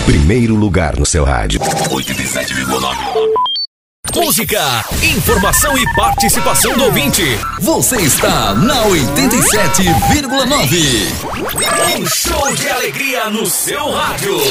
Primeiro lugar no seu rádio. 87,9. Música, informação e participação do ouvinte. Você está na 87,9. Um show de alegria no seu rádio.